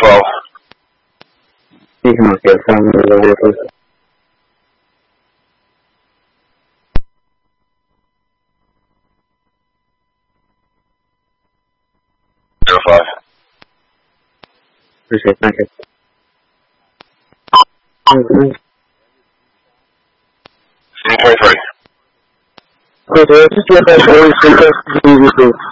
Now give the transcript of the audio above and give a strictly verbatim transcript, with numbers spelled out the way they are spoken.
twelve. You can mark it from the vehicles. Zero five. Appreciate it, thank you. twenty-three. Okay, just get that voice and